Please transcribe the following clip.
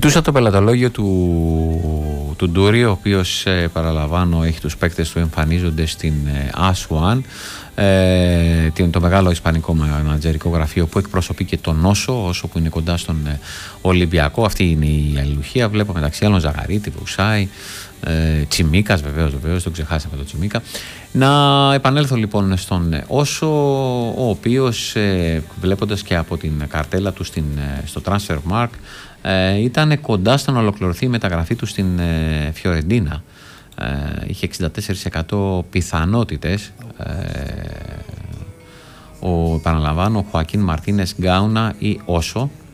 Κοιτούσα το πελατολόγιο του Ντούρι, ο οποίος παραλαμβάνω έχει τους παίκτες του εμφανίζονται στην Aswan, το μεγάλο ισπανικό μανατζερικό γραφείο που εκπροσωπεί και τον Όσο που είναι κοντά στον Ολυμπιακό. Αυτή είναι η αλληλουχία. Βλέπω μεταξύ άλλων Ζαγαρίτη, Βουσάη, Τσιμίκας, βεβαίως, τον ξεχάσαμε τον Τσιμίκα. Να επανέλθω λοιπόν στον Όσο, ο οποίος βλέποντας και από την καρτέλα του στο Transfermarkt ήταν κοντά στο να ολοκληρωθεί η μεταγραφή του στην Φιωρεντίνα. Είχε 64% πιθανότητες. Επαναλαμβάνω, ο Χωακίν Μαρτίνες Γκάουνα ή Όσο,